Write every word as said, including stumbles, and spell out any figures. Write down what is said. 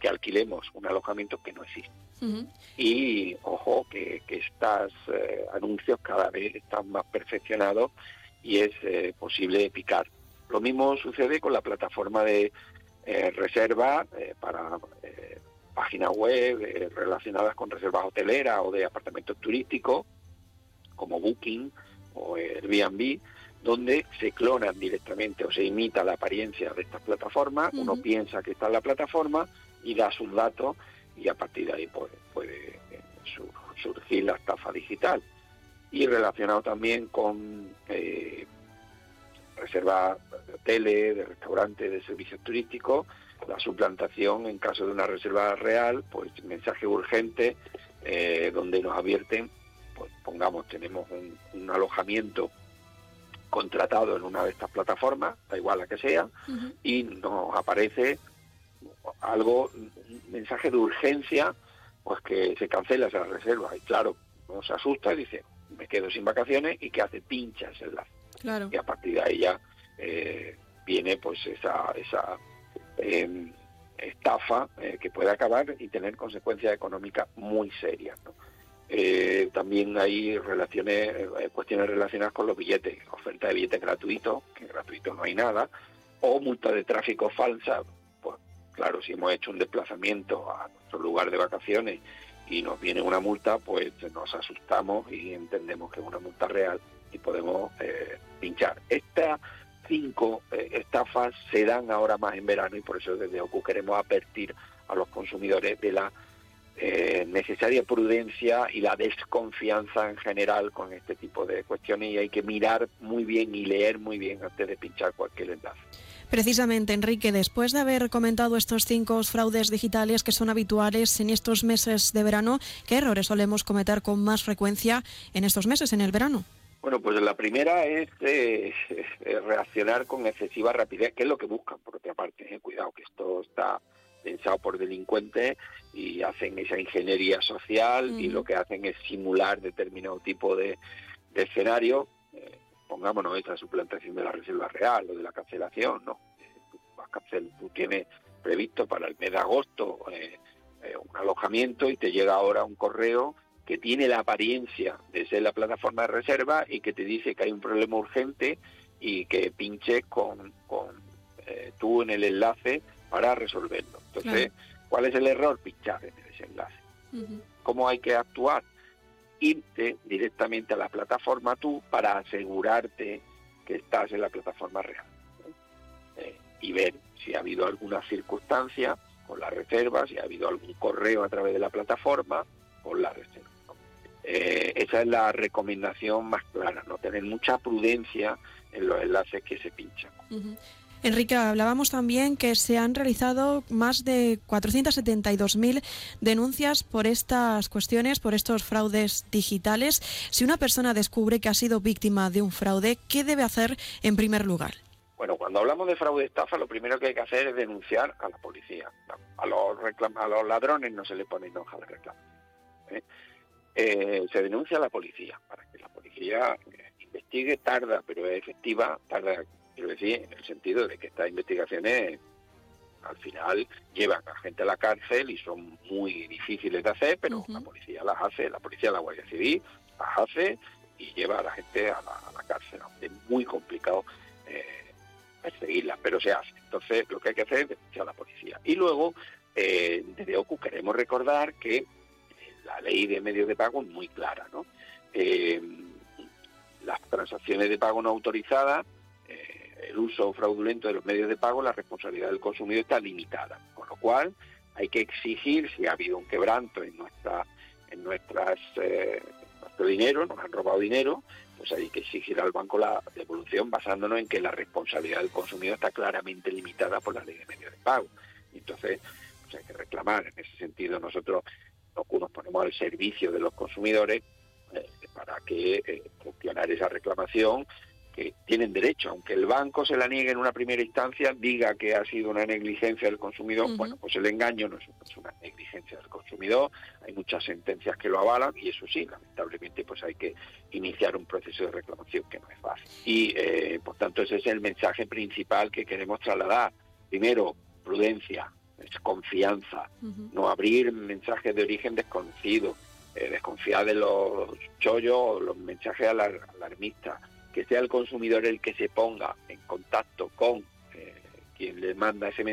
que alquilemos un alojamiento que no existe. Uh-huh. Y ojo que, que estos eh, anuncios cada vez están más perfeccionados y es eh, posible picar. Lo mismo sucede con la plataforma de eh, reserva eh, para eh, páginas web eh, relacionadas con reservas hoteleras o de apartamentos turísticos, como Booking o Airbnb, donde se clonan directamente o se imita la apariencia de estas plataformas. Uh-huh. Uno piensa que está en la plataforma y da sus datos y a partir de ahí puede, puede eh, sur, surgir la estafa digital. Y relacionado también con eh, reservas de hoteles, de restaurantes, de servicios turísticos, la suplantación en caso de una reserva real, pues mensaje urgente eh, donde nos advierten, pues pongamos, tenemos un, un alojamiento contratado en una de estas plataformas, da igual la que sea, uh-huh. y nos aparece algo, un mensaje de urgencia, pues que se cancela esa reserva. Y claro, uno se asusta y dice, me quedo sin vacaciones, y ¿qué hace? Pincha ese enlace. Claro. Y a partir de ahí ya eh, viene pues esa esa eh, estafa eh, que puede acabar y tener consecuencias económicas muy serias, ¿no? Eh, también hay relaciones, eh, cuestiones relacionadas con los billetes, oferta de billetes gratuitos, que gratuitos no hay nada, o multa de tráfico falsa. Pues claro, si hemos hecho un desplazamiento a nuestro lugar de vacaciones y nos viene una multa, pues nos asustamos y entendemos que es una multa real y podemos eh, pinchar. Estas cinco eh, estafas se dan ahora más en verano y por eso desde O C U queremos advertir a los consumidores de la Eh, necesaria prudencia y la desconfianza en general con este tipo de cuestiones, y hay que mirar muy bien y leer muy bien antes de pinchar cualquier enlace. Precisamente, Enrique, después de haber comentado estos cinco fraudes digitales que son habituales en estos meses de verano, ¿qué errores solemos cometer con más frecuencia en estos meses, en el verano? Bueno, pues la primera es eh, reaccionar con excesiva rapidez, que es lo que buscan, por otra parte. Eh, cuidado, que esto está pensado por delincuentes y hacen esa ingeniería social, uh-huh. y lo que hacen es simular determinado tipo de, de escenario. Eh, pongámonos esta suplantación de la reserva real o de la cancelación, ¿no? Eh, tú, cancel, tú tienes previsto para el mes de agosto eh, eh, un alojamiento y te llega ahora un correo que tiene la apariencia de ser la plataforma de reserva y que te dice que hay un problema urgente y que pinches con, con eh, tú en el enlace para resolverlo. Entonces, claro. ¿Cuál es el error? Pinchar en ese enlace. Uh-huh. ¿Cómo hay que actuar? Irte directamente a la plataforma tú para asegurarte que estás en la plataforma real. Eh, y ver si ha habido alguna circunstancia con la reserva, si ha habido algún correo a través de la plataforma con la reserva. Eh, esa es la recomendación más clara, no tener mucha prudencia en los enlaces que se pinchan. Uh-huh. Enrique, hablábamos también que se han realizado más de cuatrocientas setenta y dos mil denuncias por estas cuestiones, por estos fraudes digitales. Si una persona descubre que ha sido víctima de un fraude, ¿qué debe hacer en primer lugar? Bueno, cuando hablamos de fraude y estafa, lo primero que hay que hacer es denunciar a la policía. A los, reclam- a los ladrones no se le pone hoja de reclamo. ¿eh? Eh, se denuncia a la policía para que la policía eh, investigue, tarda, pero es efectiva, tarda. Quiero decir, en el sentido de que estas investigaciones al final llevan a gente a la cárcel y son muy difíciles de hacer, pero uh-huh. la policía las hace, la policía de la Guardia Civil las hace y lleva a la gente a la, a la cárcel. Es muy complicado eh, perseguirlas, pero se hace. Entonces, lo que hay que hacer es denunciar a la policía. Y luego, eh, desde O C U queremos recordar que la ley de medios de pago es muy clara, ¿no? Eh, las transacciones de pago no autorizadas, eh, el uso fraudulento de los medios de pago, la responsabilidad del consumidor está limitada, con lo cual hay que exigir, si ha habido un quebranto en nuestra en nuestras eh, nuestro dinero, nos han robado dinero, pues hay que exigir al banco la devolución basándonos en que la responsabilidad del consumidor está claramente limitada por la ley de medios de pago. Y entonces pues hay que reclamar. En ese sentido, nosotros nos ponemos al servicio de los consumidores eh, para que eh, gestionar esa reclamación, que tienen derecho, aunque el banco se la niegue en una primera instancia, diga que ha sido una negligencia del consumidor, uh-huh. bueno, pues el engaño no es, no es una negligencia del consumidor, hay muchas sentencias que lo avalan y eso sí, lamentablemente pues hay que iniciar un proceso de reclamación que no es fácil. Y eh, por tanto ese es el mensaje principal que queremos trasladar. Primero, prudencia, es confianza, Uh-huh. no abrir mensajes de origen desconocido, eh, desconfiar de los chollos o los mensajes alar- alarmistas, que sea el consumidor el que se ponga en contacto con eh, quien le manda ese mensaje